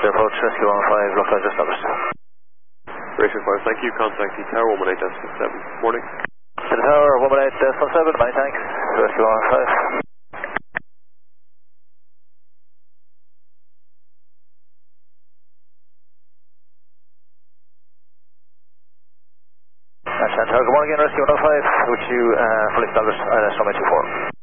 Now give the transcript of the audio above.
clear approach, rescue 15, localizer established. Ratio 5, thank you. Contact the tower 118.7. Morning. To the tower 118.7, many thanks. Rescue 15. Tower, good morning again, rescue 105, which you fully established, runway 24.